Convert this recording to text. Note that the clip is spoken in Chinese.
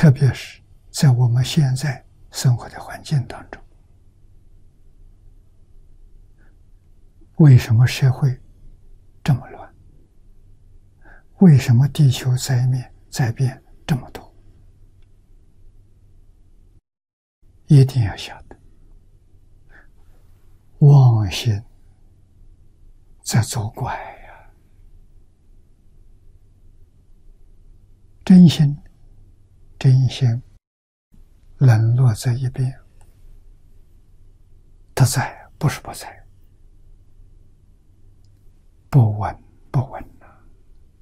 特别是在我们现在生活的环境当中，为什么社会这么乱？为什么地球灾变这么多？一定要晓得，妄心在作怪呀，真心冷落在一边，它在，不是不在，不闻不闻。